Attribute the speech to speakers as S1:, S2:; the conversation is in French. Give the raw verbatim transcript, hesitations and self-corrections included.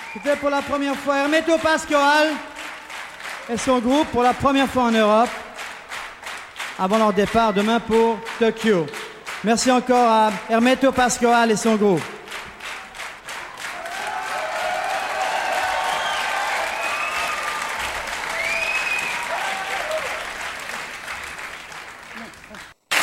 S1: C'était pour la première fois Hermeto Pascoal et son groupe pour la première fois en Europe avant leur départ demain pour Tokyo. Merci encore à Hermeto Pascoal et son groupe.